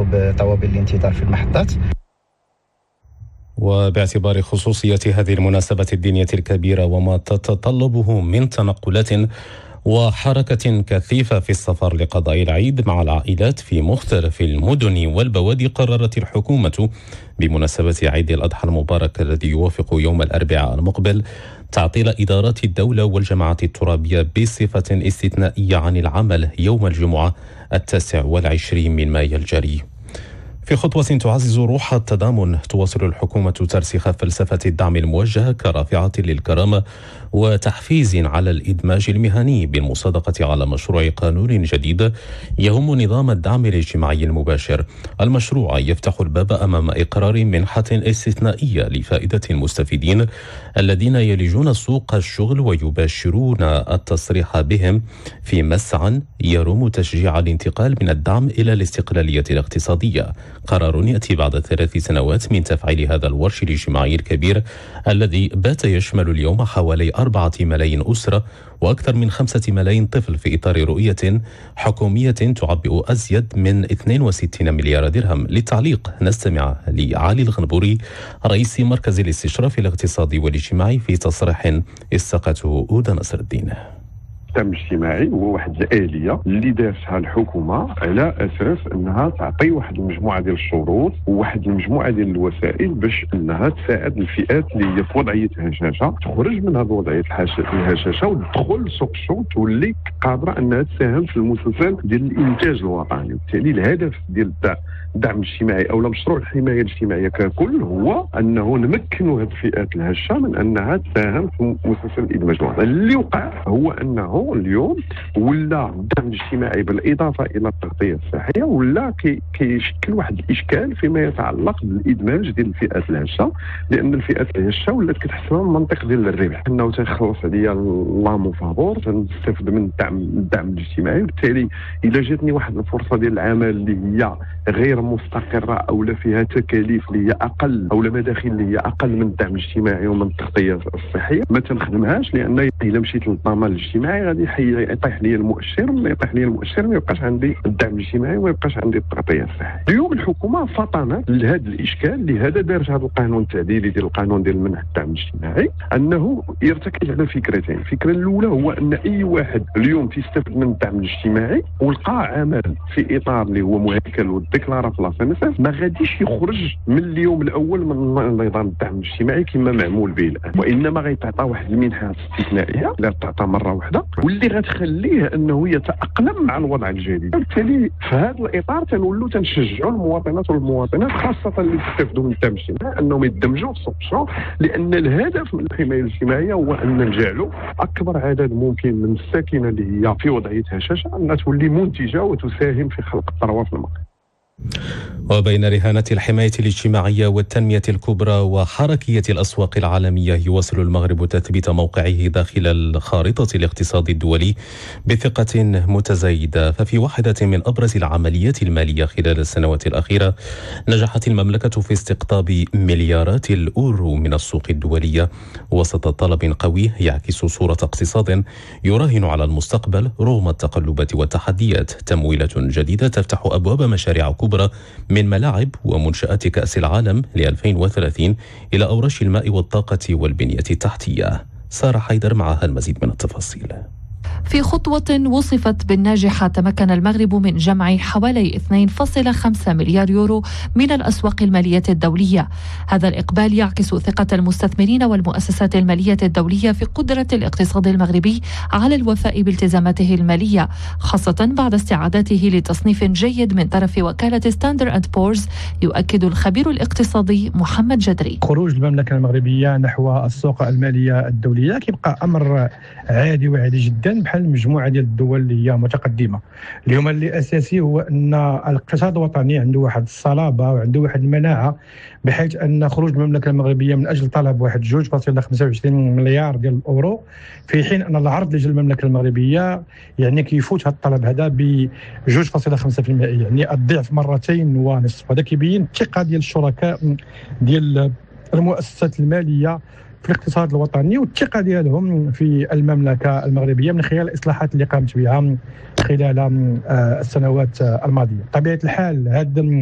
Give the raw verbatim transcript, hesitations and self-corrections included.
بطوابير الانتظار في المحطات. وباعتبار خصوصية هذه المناسبة الدينية الكبيرة وما تتطلبه من تنقلات وحركة كثيفة في السفر لقضاء العيد مع العائلات في مختلف المدن والبوادي، قررت الحكومة بمناسبة عيد الأضحى المبارك الذي يوافق يوم الأربعاء المقبل تعطيل إدارات الدولة والجماعات الترابية بصفة استثنائية عن العمل يوم الجمعة التاسع والعشرين من مايو الجاري. في خطوة تعزز روح التضامن، تواصل الحكومة ترسيخ فلسفة الدعم الموجه كرافعة للكرامة وتحفيز على الإدماج المهني بالمصادقة على مشروع قانون جديد يهم نظام الدعم الاجتماعي المباشر. المشروع يفتح الباب أمام إقرار منحة استثنائية لفائدة المستفيدين الذين يلجون سوق الشغل ويباشرون التصريح بهم في مسعى يروم تشجيع الانتقال من الدعم إلى الاستقلالية الاقتصادية. قرار يأتي بعد ثلاث سنوات من تفعيل هذا الورش الاجتماعي الكبير الذي بات يشمل اليوم حوالي أربعة ملايين أسرة وأكثر من خمسة ملايين طفل في إطار رؤية حكومية تعبئ أزيد من اثنين وستين مليار درهم. للتعليق نستمع لعلي الغنبوري رئيس مركز الاستشراف الاقتصادي والاجتماعي في تصريح استقته أودة نصر الدين. الدعم الاجتماعي هو واحد الآلية اللي دارتها الحكومة على أساس أنها تعطي واحد المجموعة ديال الشروط وواحد المجموعة ديال الوسائل باش أنها تساعد الفئات اللي هي في وضعية هشاشة تخرج من هذه وضعية الهشاشة وتدخل لسوق الشغل تولي قادرة أنها تساهم في المسلسل ديال الإنتاج الوطني. وبالتالي الهدف ديال الدعم الاجتماعي أو مشروع الحماية الاجتماعية ككل هو أنه نمكنوا هذه الفئات الهشة من أنها تساهم في مسلسل الإدماج الوطني. اللي وقع هو أنه اليوم ولا الدعم الاجتماعي بالاضافه الى التغطيه الصحيه ولا كي كيشكل واحد الاشكال فيما يتعلق بالادماج ديال الفئات الهشه، لان الفئات الهشه ولات كتحسبها من منطق ديال الربح انه تخلص عليا لامو فابور تنستافد من الدعم الدعم الاجتماعي. وبالتالي الا جاتني واحد الفرصه ديال العمل اللي هي غير مستقره او لا فيها تكاليف اللي هي اقل او لا مداخل اللي هي اقل من الدعم الاجتماعي ومن التغطيه الصحيه ما تنخدمهاش، لان الا مشيت للضمان الاجتماعي غادي يطيح لي المؤشر ما يطيح لي المؤشر ما يبقاش عندي الدعم الاجتماعي وما يبقاش عندي التغطيه الصحيه. اليوم الحكومه فطنت لهذا الاشكال، لهذا دارت هذا القانون التعديلي ديال القانون ديال منح الدعم الاجتماعي انه يرتكز على فكرتين. الفكره الاولى هو ان اي واحد اليوم تيستافد من الدعم الاجتماعي ولقى عمل في اطار اللي هو مهيكل والديكلارا في لاصنيس ما غاديش يخرج من اليوم الاول من نظام الدعم الاجتماعي كما معمول به الان، وانما غيتعطى واحد المنحه استثنائيه لا تعطى مره واحده واللي غتخليه انه يتاقلم مع الوضع الجديد. بالتالي في هذا الاطار تنولوا تنشجعوا المواطنات والمواطنات خاصه اللي يستافدوا من الدعم الاجتماعي انهم يندمجوا في سوق الشغل، لان الهدف من الحمايه الاجتماعيه هو ان نجعلوا اكبر عدد ممكن من الساكنه اللي هي في وضعيه هشاشه انها تولي منتجه وتساهم في خلق الثروه في المغرب. وبين رهانة الحماية الاجتماعية والتنمية الكبرى وحركية الأسواق العالمية يواصل المغرب تثبيت موقعه داخل الخارطة الاقتصاد الدولي بثقة متزايدة. ففي واحدة من أبرز العمليات المالية خلال السنوات الأخيرة نجحت المملكة في استقطاب مليارات الأورو من السوق الدولية وسط طلب قوي يعكس صورة اقتصاد يراهن على المستقبل رغم التقلبات والتحديات. تمويلات جديدة تفتح أبواب مشاريع كبرى من ملاعب ومنشآت كأس العالم ل ألفين وثلاثين إلى أوراش الماء والطاقة والبنية التحتية. سارة حيدر معها المزيد من التفاصيل. في خطوة وصفت بالناجحة تمكن المغرب من جمع حوالي اثنين فاصلة خمسة مليار يورو من الأسواق المالية الدولية. هذا الإقبال يعكس ثقة المستثمرين والمؤسسات المالية الدولية في قدرة الاقتصاد المغربي على الوفاء بالتزاماته المالية، خاصة بعد استعادته لتصنيف جيد من طرف وكالة ستاندرد أند بورز، يؤكد الخبير الاقتصادي محمد جدري. خروج المملكة المغربية نحو السوق المالية الدولية كيبقى أمر عادي وعادي جدا بحال المجموعه ديال الدول اللي هي متقدمه. اليوم اللي اساسي هو ان الاقتصاد الوطني عنده واحد الصلابه وعنده واحد المناعه، بحيث ان خروج المملكه المغربيه من اجل طلب واحد جوج فاصلة خمسة وعشرين مليار ديال الاورو، في حين ان العرض اللي جا المملكه المغربيه يعني كيفوت هذا الطلب هذا ب جوج فاصلة خمسة بالمئة، يعني الضعف مرتين ونصف. هذا كيبين الثقه ديال الشركاء ديال المؤسسات الماليه في الاقتصاد الوطني والثقة ديالهم في المملكة المغربية من خلال الإصلاحات اللي قامت بها خلال السنوات الماضية. بطبيعة الحال هذا